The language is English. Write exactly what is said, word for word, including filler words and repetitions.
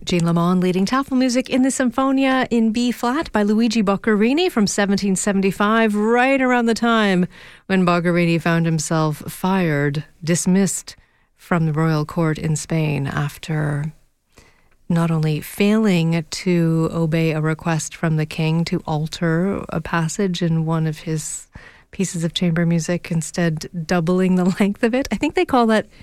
Jean Lamond leading Tafelmusik in the Symphonia in B flat by Luigi Boccherini from seventeen seventy-five, right around the time when Boccherini found himself fired, dismissed from the royal court in Spain after not only failing to obey a request from the king to alter a passage in one of his pieces of chamber music, instead doubling the length of it. I think they call that